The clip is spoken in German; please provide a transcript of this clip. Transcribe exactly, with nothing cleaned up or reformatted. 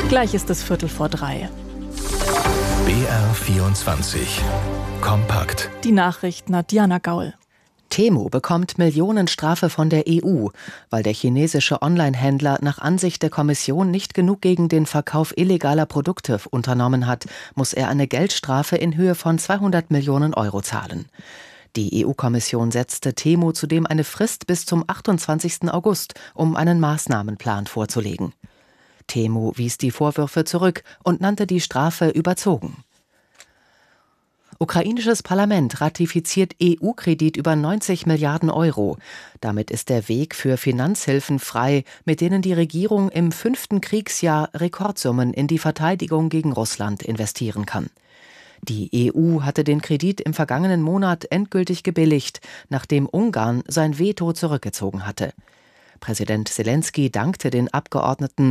Gleich ist es Viertel vor drei. B R vierundzwanzig. Kompakt. Die Nachrichten hat Diana Gaul. Temu bekommt Millionenstrafe von der E U, weil der chinesische Online-Händler nach Ansicht der Kommission nicht genug gegen den Verkauf illegaler Produkte unternommen hat, muss er eine Geldstrafe in Höhe von zweihundert Millionen Euro zahlen. Die E U-Kommission setzte Temu zudem eine Frist bis zum achtundzwanzigsten August, um einen Maßnahmenplan vorzulegen. Temu wies die Vorwürfe zurück und nannte die Strafe überzogen. Ukrainisches Parlament ratifiziert E U-Kredit über neunzig Milliarden Euro. Damit ist der Weg für Finanzhilfen frei, mit denen die Regierung im fünften Kriegsjahr Rekordsummen in die Verteidigung gegen Russland investieren kann. Die E U hatte den Kredit im vergangenen Monat endgültig gebilligt, nachdem Ungarn sein Veto zurückgezogen hatte. Präsident Selenskyj dankte den Abgeordneten